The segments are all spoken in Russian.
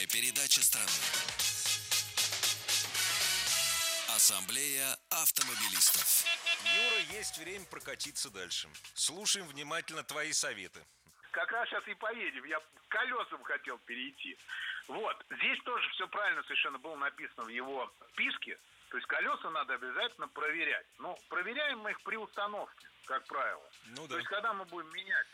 Главная передача страны. Ассамблея автомобилистов. Юра, есть время прокатиться дальше. Слушаем внимательно твои советы. Как раз сейчас и поедем. Я к колесам хотел перейти. Вот. Здесь тоже все правильно совершенно было написано в его списке. То есть колеса надо обязательно проверять. Но проверяем мы их при установке, как правило. Ну да. То есть когда мы будем менять,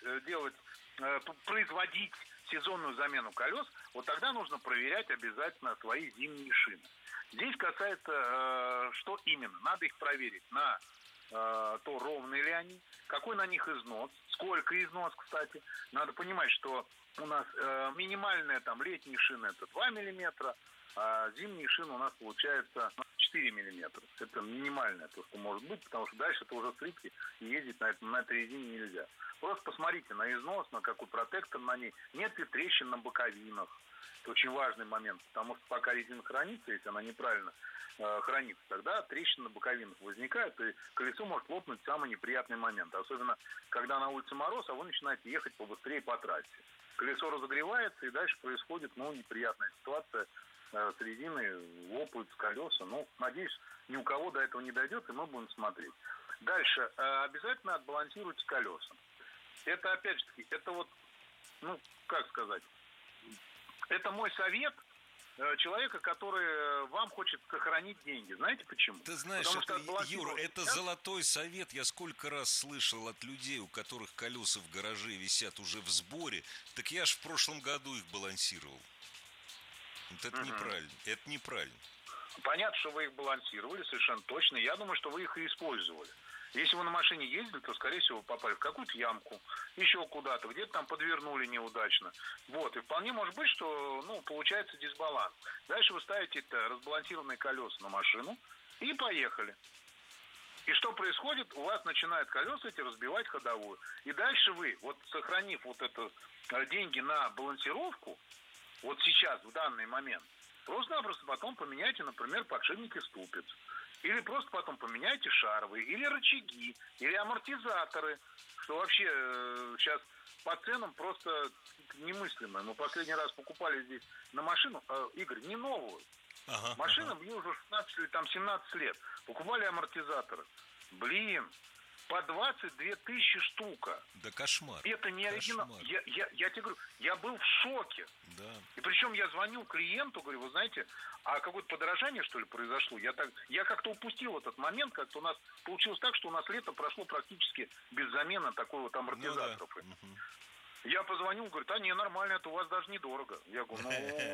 производить сезонную замену колес, вот тогда нужно проверять обязательно свои зимние шины. Здесь касается, что именно. Надо их проверить на то, ровные ли они, какой на них износ, сколько износ, кстати. Надо понимать, что у нас минимальная там летние шины это 2 миллиметра, а зимние шины у нас получается 4 миллиметра. Это минимальное то, что может быть, потому что дальше это уже слитки, и ездить на этой резине нельзя. Просто посмотрите на износ, на какой протектор на ней. Нет ли трещин на боковинах. Это очень важный момент, потому что пока резина хранится, если она неправильно хранится, тогда трещины на боковинах возникают, и колесо может лопнуть в самый неприятный момент. Особенно, когда на улице мороз, а вы начинаете ехать побыстрее по трассе. Колесо разогревается, и дальше происходит неприятная ситуация с резиной, лопаются колеса. Надеюсь, ни у кого до этого не дойдет, и мы будем смотреть. Дальше. Обязательно отбалансируйте колеса. Это, опять же таки, это вот, как сказать, это мой совет человека, который вам хочет сохранить деньги. Знаете почему? Ты знаешь, Юра, это золотой совет. Я сколько раз слышал от людей, у которых колеса в гараже висят уже в сборе. Так я ж в прошлом году их балансировал. Вот это неправильно. Это неправильно. Понятно, что вы их балансировали, совершенно точно. Я думаю, что вы их и использовали. Если вы на машине ездили, то, скорее всего, попали в какую-то ямку, еще куда-то, где-то там подвернули неудачно. Вот, и вполне может быть, что, получается дисбаланс. Дальше вы ставите разбалансированные колеса на машину и поехали. И что происходит? У вас начинают колеса эти разбивать ходовую. И дальше вы, сохранив деньги на балансировку, вот сейчас, в данный момент, просто-напросто потом поменяйте, например, подшипники ступиц. Или просто потом поменяйте шаровые, или рычаги, или амортизаторы, что вообще сейчас по ценам просто немыслимо. Мы последний раз покупали здесь на машину, Игорь, не новую. Машина, мне уже 16 или 17 лет. Покупали амортизаторы. По 22 тысячи штука. Да кошмар. Это не оригинал. Я тебе говорю, я был в шоке. Да. И причем я звоню клиенту, говорю, вы знаете, а какое-то подорожание, что ли, произошло? Я как-то упустил этот момент, как-то у нас получилось так, что у нас лето прошло практически без замены такой амортизаторов. Я позвонил, говорит, не, нормально, это у вас даже недорого. Я говорю,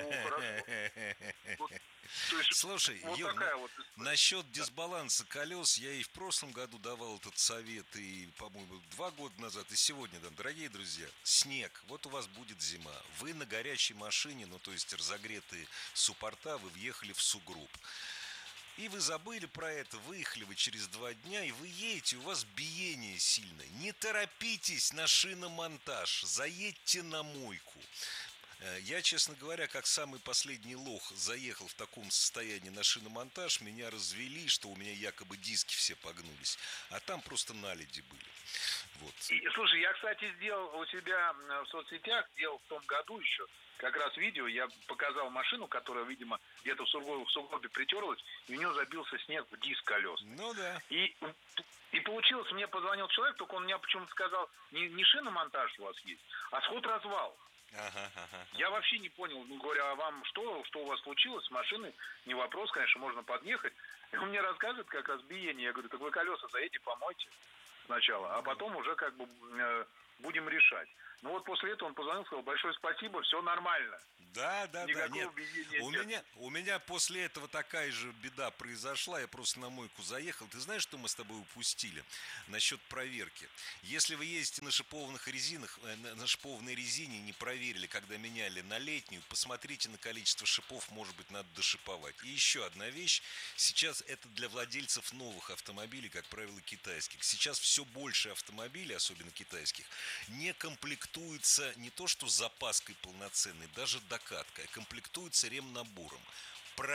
хорошо. Слушай, Юр, насчет дисбаланса колес, я и в прошлом году давал этот совет, и, по-моему, 2 года назад, и сегодня дам. Дорогие друзья, снег, вот у вас будет зима. Вы на горячей машине, то есть разогретые суппорта, вы въехали в сугроб. И вы забыли про это, выехали вы через 2 дня, и вы едете, у вас биение сильное. Не торопитесь на шиномонтаж, заедьте на мойку. Я, честно говоря, как самый последний лох заехал в таком состоянии на шиномонтаж, меня развели, что у меня якобы диски все погнулись, а там просто наледи были. Вот. Слушай, я, кстати, сделал у себя в соцсетях, делал в том году еще, как раз видео, я показал машину, которая, видимо, где-то в сугробе притерлась, и у нее забился снег в диск колес. Ну да. И получилось, мне позвонил человек, только он мне почему-то сказал, не шиномонтаж у вас есть, а сход-развал. Я вообще не понял, говорю, а вам что у вас случилось с машиной? Не вопрос, конечно, можно подъехать. И он мне рассказывает как раз биение. Я говорю, так вы колеса заедете, помойте сначала, а потом уже будем решать. После этого он позвонил, сказал, большое спасибо, все нормально. Да, Никакого биения нет. У меня после этого такая же беда произошла, я просто на мойку заехал. Ты знаешь, что мы с тобой упустили насчет проверки? Если вы ездите на шипованных резинах, на шипованной резине не проверили, когда меняли на летнюю, посмотрите на количество шипов, может быть, надо дошиповать. И еще одна вещь, сейчас это для владельцев новых автомобилей, как правило, китайских. Сейчас все больше автомобилей, особенно китайских, не комплектуются не то что запаской полноценной, даже докаткой, а комплектуется ремнабором.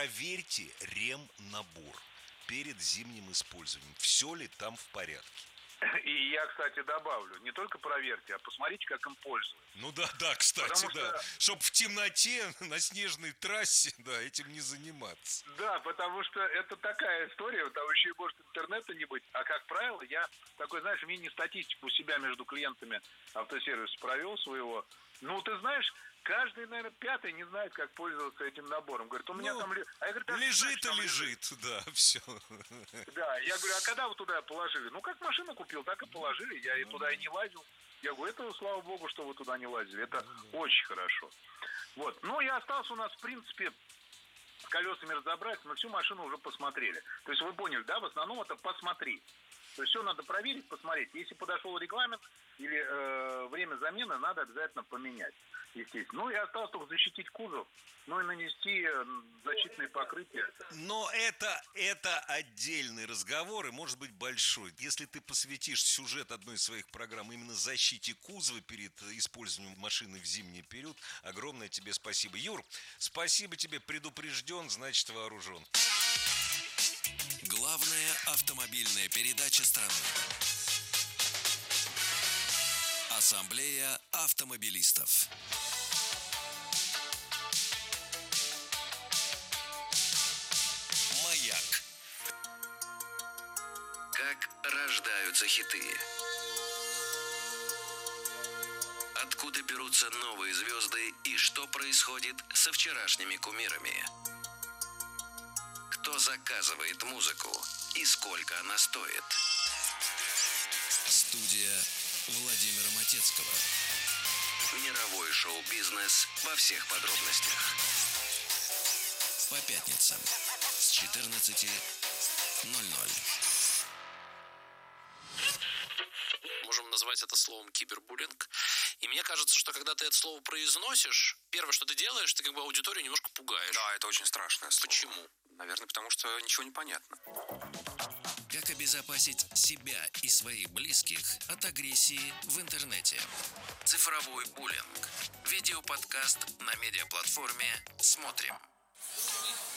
Проверьте ремнабор перед зимним использованием. Все ли там в порядке? И я, кстати, добавлю, не только проверьте, а посмотрите, как им пользоваться. Ну да, кстати, да. Чтоб в темноте на снежной трассе, да, этим не заниматься. Да, потому что это такая история, там еще и может интернета не быть. А как правило, я такой, знаешь, мини-статистику у себя между клиентами автосервиса провел своего. Ну, ты знаешь, каждый, наверное, пятый не знает, как пользоваться этим набором. Говорит, у меня там... А я говорю, лежит и лежит, да, все. Да, я говорю, а когда вы туда положили? Ну, как машину купил, так и положили. Я и туда и не лазил. Я говорю, это, слава богу, что вы туда не лазили. Это очень хорошо. Вот. Ну, и остался у нас, в принципе, с колесами разобраться. Мы всю машину уже посмотрели. То есть вы поняли, да, в основном это посмотреть. То есть все надо проверить, посмотреть. Если подошел регламент или время замены, надо обязательно поменять, естественно. Ну и осталось только защитить кузов, ну и нанести защитные покрытия. Но это отдельный разговор и может быть большой. Если ты посвятишь сюжет одной из своих программ именно защите кузова перед использованием машины в зимний период, огромное тебе спасибо. Юр, спасибо тебе, предупрежден, значит вооружен. Главная автомобильная передача страны. Ассамблея автомобилистов. Маяк. Как рождаются хиты. Откуда берутся новые звезды и что происходит со вчерашними кумирами. Кто заказывает музыку и сколько она стоит. Студия Владимира Матецкого. Мировой шоу-бизнес во всех подробностях. По пятницам с 14:00. Можем назвать это словом кибербуллинг. И мне кажется, что когда ты это слово произносишь, первое, что ты делаешь, ты как бы аудиторию немножко пугаешь. Да, это очень страшное слово. Почему? Наверное, потому что ничего не понятно. Как обезопасить себя и своих близких от агрессии в интернете. Цифровой буллинг. Видеоподкаст на медиаплатформе «Смотрим».